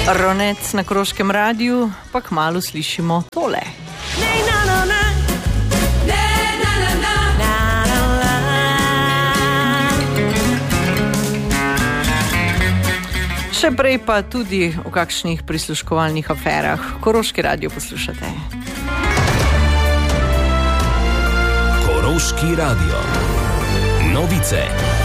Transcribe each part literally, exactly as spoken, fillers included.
Ronec na Koroškem radiju, pa kmalu slišimo tole. Še prej pa tudi o kakšnih prisluškovalnih aferah. Koroški radio poslušate. Koroški radio. Novice.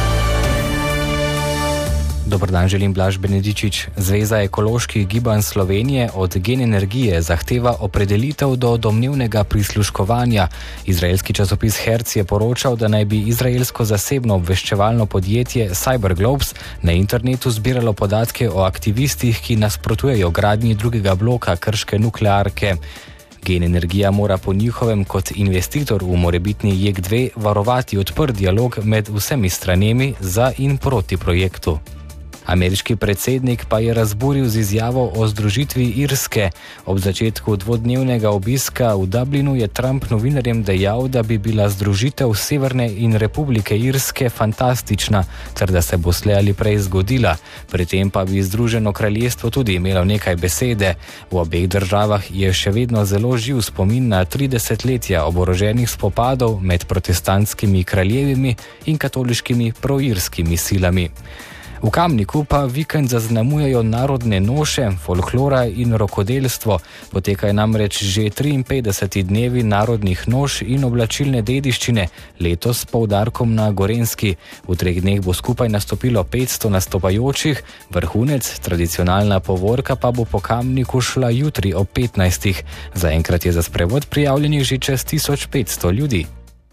Dober dan, želim Blaž Benedičič. Zveza ekoloških gibanj Slovenije od Gen Energije zahteva opredelitev do domnevnega prisluškovanja. Izraelski časopis Herc je poročal, da naj bi izraelsko zasebno obveščevalno podjetje CyberGlobes na internetu zbiralo podatke o aktivistih, ki nasprotujejo gradnji drugega bloka krške nuklearke. Gen Energija mora po njihovem kot investitor v morebitni J E K dve varovati odprt dialog med vsemi stranemi za in proti projektu. Ameriški predsednik pa je razburil z izjavo o združitvi Irske. Ob začetku dvodnevnega obiska v Dublinu je Trump novinarjem dejal, da bi bila združitev Severne in Republike Irske fantastična, ter da se bo slej ali prej zgodila. Pri tem pa bi Združeno kraljestvo tudi imelo nekaj besede. V obeh državah je še vedno zelo živ spomin na tri desetletja oboroženih spopadov med protestantskimi kraljevimi in katoliškimi proirskimi silami. V Kamniku pa vikend zaznamujejo narodne noše, folklora in rokodelstvo. Potekajo namreč že triinpetdeseti dnevi narodnih noš in oblačilne dediščine, letos s poudarkom na Gorenjski. V treh dneh bo skupaj nastopilo petsto nastopajočih, vrhunec, tradicionalna povorka pa bo po Kamniku šla jutri ob petnajstih. Zaenkrat je za sprevod prijavljenih že čez tisoč petsto ljudi.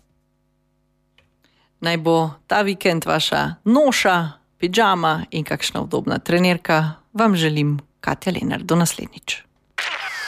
Naj bo ta vikend vaša noša, pidžama in kakšna udobna trenerka, vam želim Katja Lenart. Do naslednjič.